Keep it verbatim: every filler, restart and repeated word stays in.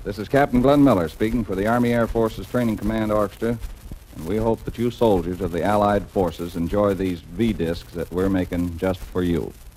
This is Captain Glenn Miller speaking for the Army Air Forces Training Command Orchestra, and we hope that you soldiers of the Allied forces enjoy these V-discs that we're making just for you.